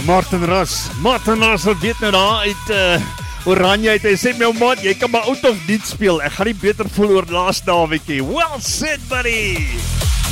Martin Ras sal weet nou daar uit Oranje uit. Hy sê my maat, jy kan maar out of dienst speel. Ek gaan nie beter voel oor laaste naweekie. Well said, buddy!